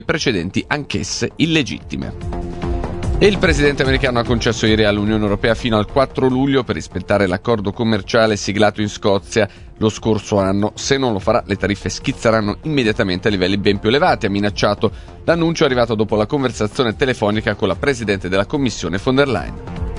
precedenti anch'esse illegittime. E il presidente americano ha concesso ieri all'Unione Europea fino al 4 luglio per rispettare l'accordo commerciale siglato in Scozia lo scorso anno. Se non lo farà, le tariffe schizzeranno immediatamente a livelli ben più elevati, ha minacciato. L'annuncio è arrivato dopo la conversazione telefonica con la presidente della Commissione von der Leyen.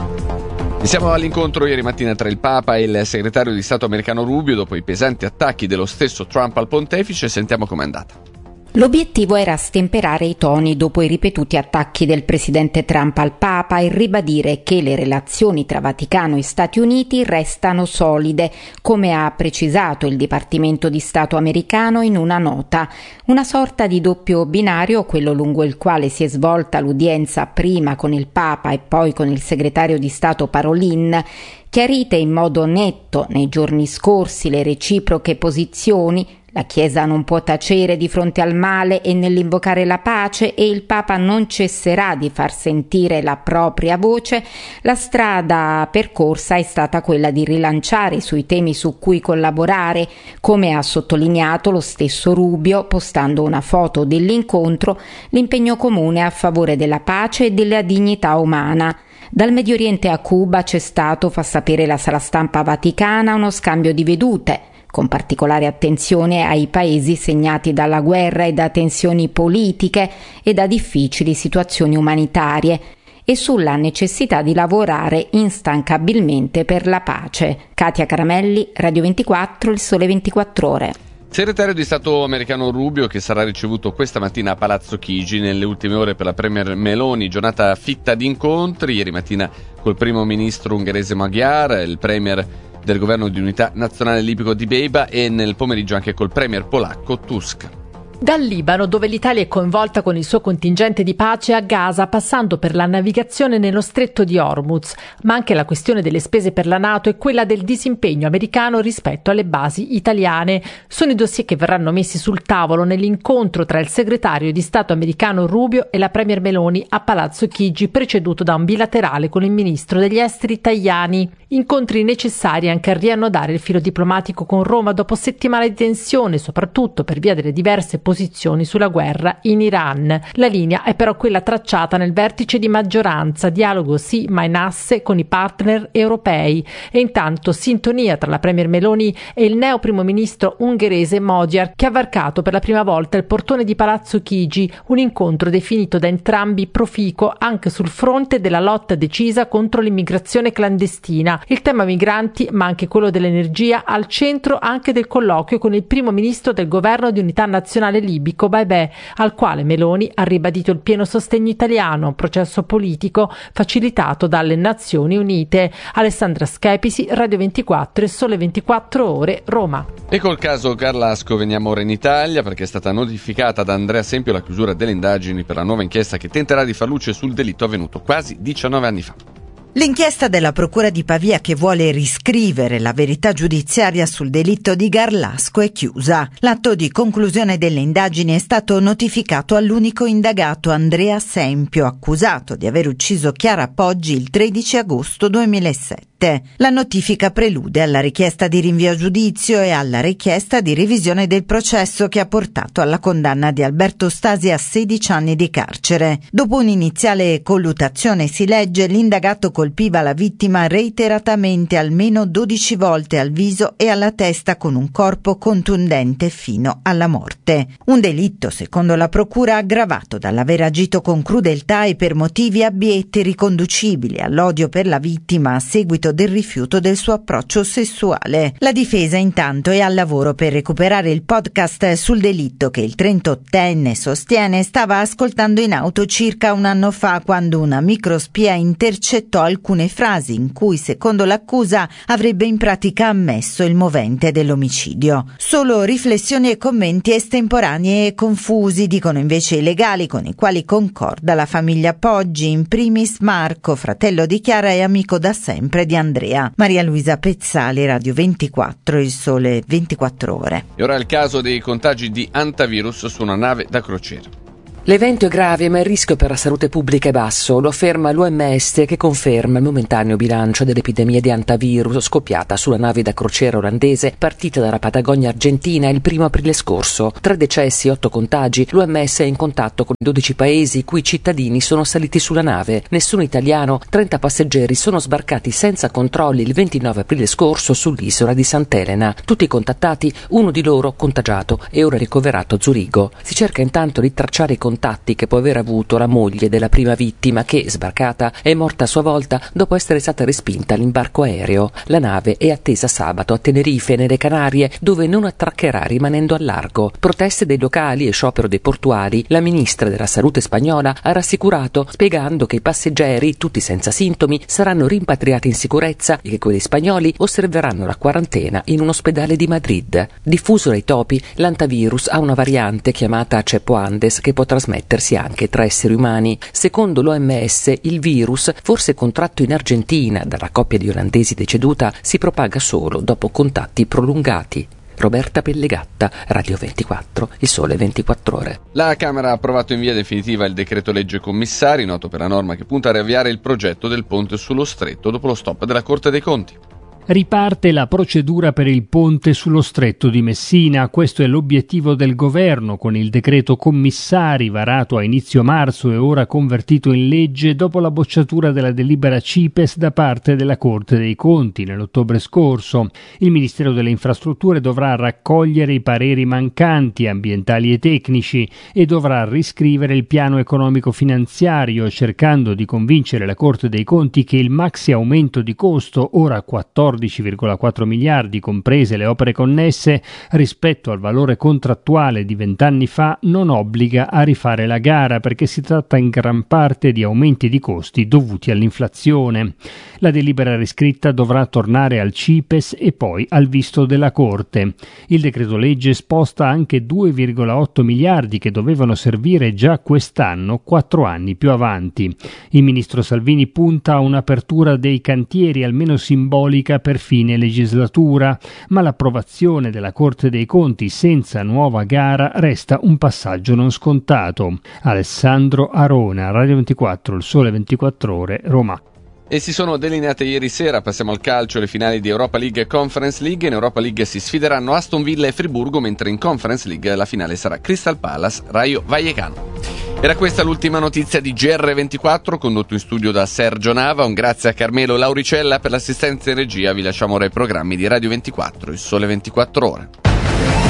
E siamo all'incontro ieri mattina tra il Papa e il segretario di Stato americano Rubio dopo i pesanti attacchi dello stesso Trump al pontefice. Sentiamo com'è andata. L'obiettivo era stemperare i toni dopo i ripetuti attacchi del presidente Trump al Papa e ribadire che le relazioni tra Vaticano e Stati Uniti restano solide, come ha precisato il Dipartimento di Stato americano in una nota. Una sorta di doppio binario, quello lungo il quale si è svolta l'udienza prima con il Papa e poi con il segretario di Stato Parolin, chiarite in modo netto nei giorni scorsi le reciproche posizioni. La Chiesa non può tacere di fronte al male e nell'invocare la pace e il Papa non cesserà di far sentire la propria voce. La strada percorsa è stata quella di rilanciare sui temi su cui collaborare, come ha sottolineato lo stesso Rubio postando una foto dell'incontro, l'impegno comune a favore della pace e della dignità umana. Dal Medio Oriente a Cuba c'è stato, fa sapere la sala stampa vaticana, uno scambio di vedute, con particolare attenzione ai paesi segnati dalla guerra e da tensioni politiche e da difficili situazioni umanitarie, e sulla necessità di lavorare instancabilmente per la pace. Katia Caramelli, Radio 24, Il Sole 24 Ore. Segretario di Stato americano Rubio, che sarà ricevuto questa mattina a Palazzo Chigi. Nelle ultime ore per la premier Meloni, giornata fitta di incontri, ieri mattina col primo ministro ungherese Magyar, il premier del governo di unità nazionale libico Dibeiba e nel pomeriggio anche col premier polacco Tusk. Dal Libano, dove l'Italia è coinvolta con il suo contingente di pace, a Gaza, passando per la navigazione nello stretto di Hormuz, ma anche la questione delle spese per la NATO e quella del disimpegno americano rispetto alle basi italiane. Sono i dossier che verranno messi sul tavolo nell'incontro tra il segretario di Stato americano Rubio e la premier Meloni a Palazzo Chigi, preceduto da un bilaterale con il ministro degli esteri Tajani. Incontri necessari anche a riannodare il filo diplomatico con Roma dopo settimane di tensione, soprattutto per via delle diverse posizioni sulla guerra in Iran. La linea è però quella tracciata nel vertice di maggioranza, dialogo sì ma in asse con i partner europei, e intanto sintonia tra la premier Meloni e il neo primo ministro ungherese Magyar, che ha varcato per la prima volta il portone di Palazzo Chigi, un incontro definito da entrambi proficuo anche sul fronte della lotta decisa contro l'immigrazione clandestina. Il tema migranti, ma anche quello dell'energia, al centro anche del colloquio con il primo ministro del governo di unità nazionale libico Baibè, al quale Meloni ha ribadito il pieno sostegno italiano, un processo politico facilitato dalle Nazioni Unite. Alessandra Schepisi, Radio 24 e Sole 24 Ore, Roma. E col caso Garlasco veniamo ora in Italia, perché è stata notificata da Andrea Sempio la chiusura delle indagini per la nuova inchiesta che tenterà di far luce sul delitto avvenuto quasi 19 anni fa. L'inchiesta della Procura di Pavia, che vuole riscrivere la verità giudiziaria sul delitto di Garlasco, è chiusa. L'atto di conclusione delle indagini è stato notificato all'unico indagato, Andrea Sempio, accusato di aver ucciso Chiara Poggi il 13 agosto 2007. La notifica prelude alla richiesta di rinvio a giudizio e alla richiesta di revisione del processo che ha portato alla condanna di Alberto Stasi a 16 anni di carcere. Dopo un'iniziale colluttazione, si legge, l'indagato colpiva la vittima reiteratamente almeno 12 volte al viso e alla testa con un corpo contundente fino alla morte. Un delitto, secondo la procura, aggravato dall'aver agito con crudeltà e per motivi abietti riconducibili all'odio per la vittima a seguito del rifiuto del suo approccio sessuale. La difesa intanto è al lavoro per recuperare il podcast sul delitto che il 38enne sostiene stava ascoltando in auto circa un anno fa, quando una microspia intercettò alcune frasi in cui, secondo l'accusa, avrebbe in pratica ammesso il movente dell'omicidio. Solo riflessioni e commenti estemporanei e confusi, dicono invece i legali con i quali concorda la famiglia Poggi, in primis Marco, fratello di Chiara e amico da sempre di Andrea. Maria Luisa Pezzali, Radio 24, Il Sole 24 Ore. E ora il caso dei contagi di antivirus su una nave da crociera. L'evento è grave, ma il rischio per la salute pubblica è basso, lo afferma l'OMS, che conferma il momentaneo bilancio dell'epidemia di antivirus scoppiata sulla nave da crociera olandese partita dalla Patagonia argentina il 1 aprile scorso. 3 decessi, 8 contagi. L'OMS è in contatto con 12 paesi i cui cittadini sono saliti sulla nave. Nessun italiano, 30 passeggeri sono sbarcati senza controlli il 29 aprile scorso sull'isola di Sant'Elena. Tutti contattati, uno di loro contagiato e ora ricoverato a Zurigo. Si cerca intanto di tracciare i contatti che può aver avuto la moglie della prima vittima che, sbarcata, è morta a sua volta dopo essere stata respinta all'imbarco aereo. La nave è attesa sabato a Tenerife, nelle Canarie, dove non attraccherà rimanendo al largo. Proteste dei locali e sciopero dei portuali. La ministra della Salute spagnola ha rassicurato, spiegando che i passeggeri, tutti senza sintomi, saranno rimpatriati in sicurezza e che quelli spagnoli osserveranno la quarantena in un ospedale di Madrid. Diffuso dai topi, l'antivirus ha una variante chiamata Cepo Andes che può trasmettersi anche tra esseri umani. Secondo l'OMS, il virus, forse contratto in Argentina dalla coppia di olandesi deceduta, si propaga solo dopo contatti prolungati. Roberta Pellegatta, Radio 24, Il Sole 24 Ore. La Camera ha approvato in via definitiva il decreto legge commissari, noto per la norma che punta a riavviare il progetto del ponte sullo Stretto dopo lo stop della Corte dei Conti. Riparte la procedura per il ponte sullo Stretto di Messina. Questo è l'obiettivo del governo con il decreto commissari varato a inizio marzo e ora convertito in legge dopo la bocciatura della delibera CIPES da parte della Corte dei Conti nell'ottobre scorso. Il Ministero delle Infrastrutture dovrà raccogliere i pareri mancanti ambientali e tecnici e dovrà riscrivere il piano economico finanziario cercando di convincere la Corte dei Conti che il maxi aumento di costo, ora 14,4 miliardi, comprese le opere connesse, rispetto al valore contrattuale di 20 anni fa, non obbliga a rifare la gara perché si tratta in gran parte di aumenti di costi dovuti all'inflazione. La delibera riscritta dovrà tornare al CIPES e poi al visto della Corte. Il decreto legge sposta anche 2,8 miliardi che dovevano servire già quest'anno, 4 anni più avanti. Il ministro Salvini punta a un'apertura dei cantieri almeno simbolica per fine legislatura, ma l'approvazione della Corte dei Conti senza nuova gara resta un passaggio non scontato. Alessandro Arona, Radio 24, Il Sole 24 Ore, Roma. E si sono delineate ieri sera, passiamo al calcio, le finali di Europa League e Conference League. In Europa League si sfideranno Aston Villa e Friburgo, mentre in Conference League la finale sarà Crystal Palace, Rayo Vallecano. Era questa l'ultima notizia di GR24, condotto in studio da Sergio Nava. Un grazie a Carmelo Lauricella per l'assistenza in regia. Vi lasciamo ora ai programmi di Radio 24, Il Sole 24 Ore.